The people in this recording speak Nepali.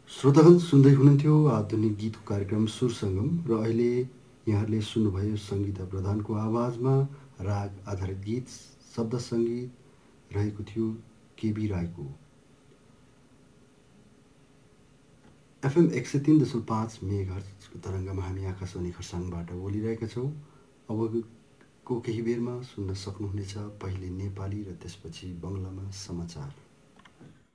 श्रोतागण सुन्दै हुनुहुन्थ्यो आधुनिक गीतको कार्यक्रम सुर सङ्गम र अहिले यहाँहरूले सुन्नुभयो सङ्गीता प्रधानको आवाजमा राग आधारित गीत शब्द सङ्गीत रहेको थियो केबी राईको। एफएम 103.5 मेगाहर्जको तरङ्गमा हामी आकाशवाणी खरसाङबाट बोलिरहेका छौँ। अबको केही बेरमा सुन्न सक्नुहुनेछ पहिले नेपाली र त्यसपछि बङ्गलामा समाचार।